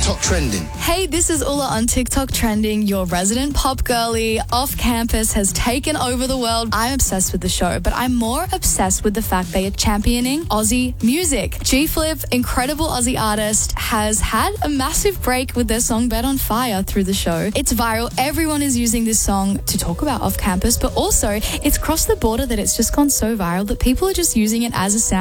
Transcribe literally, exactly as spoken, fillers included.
TikTok Trending. Hey, this is Ulla on TikTok Trending. Your resident pop girlie off campus has taken over the world. I'm obsessed with the show, but I'm more obsessed with the fact they are championing Aussie music. G-Flip, incredible Aussie artist, has had a massive break with their song Bed on Fire through the show. It's viral. Everyone is using this song to talk about off campus, but also it's crossed the border that it's just gone so viral that people are just using it as a sound